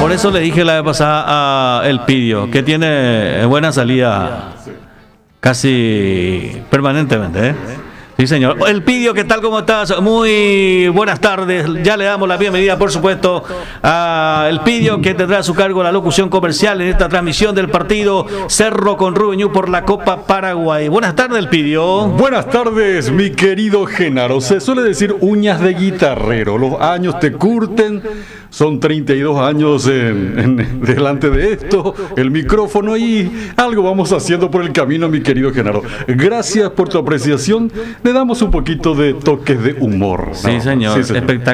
Por eso le dije la vez pasada a Elpidio, que tiene buena salida casi permanentemente, ¿eh? Sí, señor. Elpidio, ¿qué tal? ¿Cómo estás? Muy buenas tardes. Ya le damos la bienvenida, por supuesto, a Elpidio, que tendrá a su cargo la locución comercial en esta transmisión del partido Cerro con Rubén Ñu por la Copa Paraguay. Buenas tardes, Elpidio. Buenas tardes, mi querido Genaro. Se suele decir uñas de guitarrero. Los años te curten. Son 32 años delante de esto, el micrófono, y algo vamos haciendo por el camino, mi querido Genaro. Gracias por tu apreciación. Le damos un poquito de toques de humor, ¿no? Sí, señor. Sí, señor. Espectacular.